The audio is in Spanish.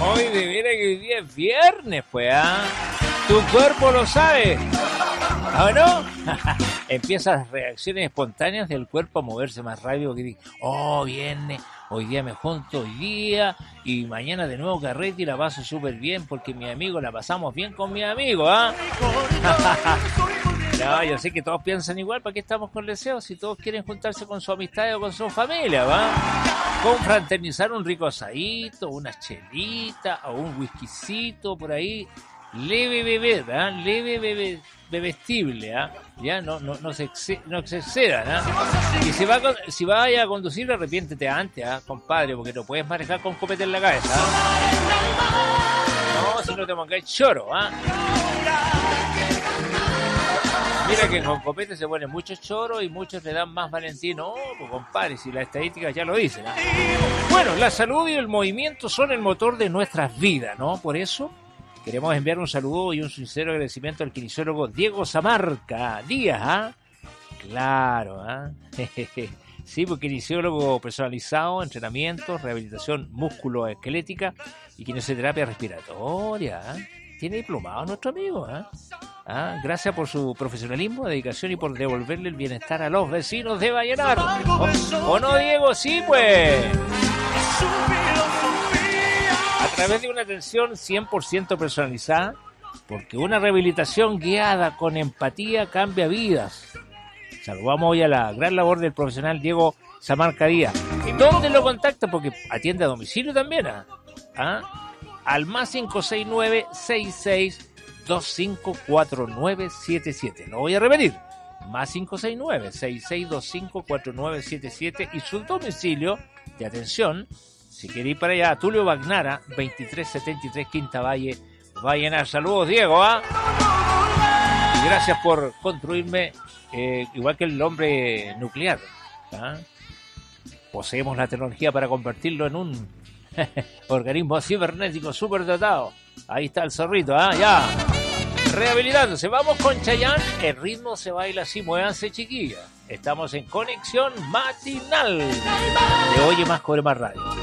Hoy de veras que hoy día es viernes, pues, ¿ah? Tu cuerpo lo sabe. ¿Ah, no? Empiezan las reacciones espontáneas del cuerpo a moverse más rápido que dice, oh, viernes, hoy día me junto hoy día y mañana de nuevo carrete y la paso súper bien porque mi amigo la pasamos bien con mi amigo, ¿ah? No, yo sé que todos piensan igual, ¿para qué estamos con deseos? Si todos quieren juntarse con su amistad o con su familia, ¿va? Confraternizar un rico asadito, unas chelitas o un whiskycito por ahí, leve beber, ¿ah? Leve bebé, bebestible, ¿ah? Ya no se excedan, ¿ah? Y si vaya a conducir, arrepiéntete antes, ¿ah? Compadre, porque no puedes manejar con copete en la cabeza, ¿ah? No, si no te mangáis choro, ¿ah? Mira que con copete se ponen muchos choros y muchos le dan más Valentín. No, pues compadre, si las estadísticas ya lo dicen, ¿ah? Bueno, la salud y el movimiento son el motor de nuestras vidas, ¿no? Por eso queremos enviar un saludo y un sincero agradecimiento al kinesiólogo Diego Samarca Díaz, ¿ah? Claro, ¿ah? Sí, porque kinesiólogo personalizado, entrenamientos, rehabilitación músculo-esquelética y kinesioterapia respiratoria, ¿ah? Tiene diplomado nuestro amigo, ¿ah? ¿Ah? Gracias por su profesionalismo, dedicación y por devolverle el bienestar a los vecinos de Vallenar. ¿O no, Diego? Sí, pues. A través de una atención 100% personalizada, porque una rehabilitación guiada con empatía cambia vidas. Saludamos hoy a la gran labor del profesional Diego Samarca Díaz. ¿Dónde lo contacta? Porque atiende a domicilio también, ¿ah? ¿Ah? Al más 569-6625-4977. Lo voy a repetir. Más 569-6625-4977 y su domicilio de atención, si quiere ir para allá, Tulio Bagnara, 2373 Quinta Valle, Vallenar. Saludos, Diego, ¿ah? Y gracias por construirme igual que el hombre nuclear, ¿ah? Poseemos la tecnología para convertirlo en un organismo cibernético superdotado. Ahí está el zorrito, ¿ah? Ya. Rehabilitándose. Vamos con Chayanne. El ritmo se baila así. Muévanse, chiquillas. Estamos en conexión matinal de Oye Más Cobre Más Radio.